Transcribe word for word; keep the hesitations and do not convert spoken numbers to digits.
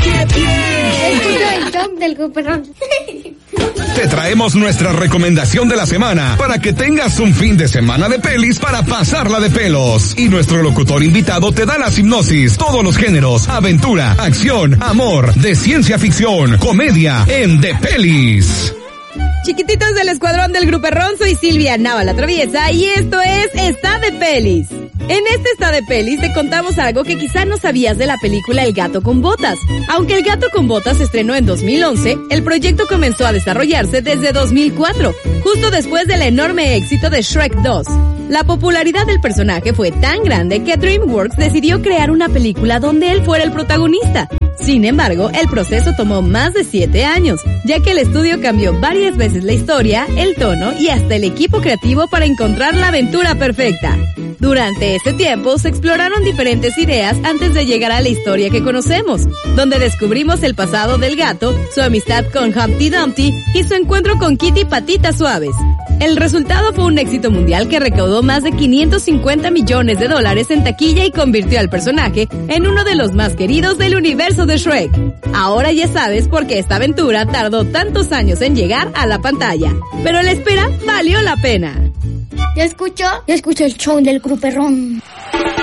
Escucha el show del Gruperrón. Te traemos nuestra recomendación de la semana para que tengas un fin de semana de pelis para pasarla de pelos. Y nuestro locutor invitado te da la hipnosis, todos los géneros, aventura, acción, amor, de ciencia ficción, comedia, en De Pelis. Chiquititos del escuadrón del Gruperrón, soy Silvia Nava la Traviesa y esto es Está de Pelis. En este Está de Pelis te contamos algo que quizá no sabías de la película El Gato con Botas. Aunque El Gato con Botas se estrenó en dos mil once, el proyecto comenzó a desarrollarse desde dos mil cuatro, justo después del enorme éxito de Shrek dos. La popularidad del personaje fue tan grande que DreamWorks decidió crear una película donde él fuera el protagonista. Sin embargo, el proceso tomó más de siete años, ya que el estudio cambió varias veces la historia, el tono y hasta el equipo creativo para encontrar la aventura perfecta. Durante ese tiempo se exploraron diferentes ideas antes de llegar a la historia que conocemos, donde descubrimos el pasado del gato, su amistad con Humpty Dumpty y su encuentro con Kitty Patitas Suaves. El resultado fue un éxito mundial que recaudó más de quinientos cincuenta millones de dólares en taquilla y convirtió al personaje en uno de los más queridos del universo de Shrek. Ahora ya sabes por qué esta aventura tardó tantos años en llegar a la pantalla, pero la espera valió la pena. Yo escucho, yo escucho el show del Gruperrón.